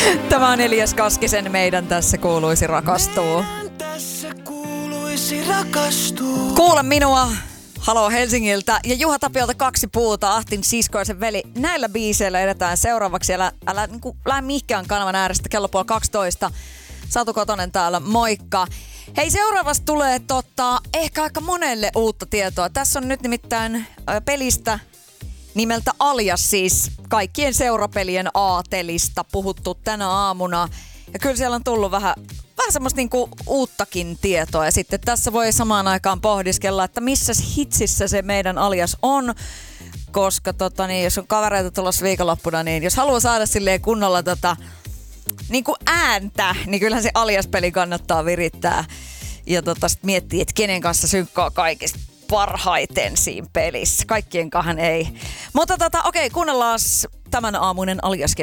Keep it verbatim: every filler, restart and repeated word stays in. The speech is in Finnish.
Tämä on Elias Kaskisen Meidän tässä kuuluisi rakastua. Tässä kuuluisi rakastua. Kuule minua. Haloo Helsingiltä ja Juha Tapiolta Kaksi puuta, Ahtin siskoisen veli. Näillä biiseillä edetään seuraavaksi. Älä, älä niin kuin, lähde mihinkään kanavan äärestä kello puoli kaksitoista. Satu Kotonen täällä, moikka. Hei, seuraavassa tulee tota, ehkä aika monelle uutta tietoa. Tässä on nyt nimittäin ä, pelistä nimeltä Alias, siis kaikkien seurapelien aatelista puhuttu tänä aamuna. Ja kyllä siellä on tullut vähän, vähän semmoista niinku uuttakin tietoa. Ja sitten tässä voi samaan aikaan pohdiskella, että missä hitsissä se meidän Alias on. Koska tota, niin, jos on kavereita tulossa viikonloppuna, niin jos haluaa saada silleen kunnolla tota, niinku ääntä, niin kyllähän se Alias-peli kannattaa virittää. Ja tota, sit miettii, että kenen kanssa synkkaa kaikista parhaiten siinä pelissä. Kaikkien kahden ei. Mutta tota, okei, kuunnellaan tämän aamuinen Alias